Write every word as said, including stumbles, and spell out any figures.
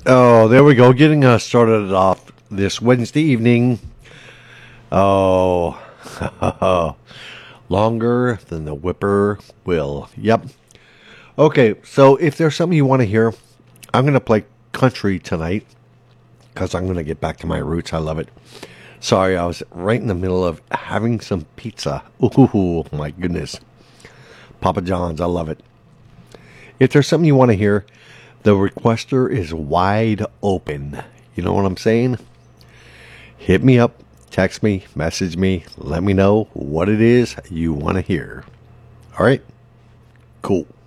Oh, there we go. Getting us started off this Wednesday evening. Oh, longer than the whipper will. Yep. Okay, so if there's something you want to hear, I'm going to play country tonight because I'm going to get back to my roots. I love it. Sorry, I was right in the middle of having some pizza. Ooh, my goodness. Papa John's, I love it. If there's something you want to hear, the requester is wide open. You know what I'm saying? Hit me up, text me, message me, let me know what it is you want to hear. All right? Cool.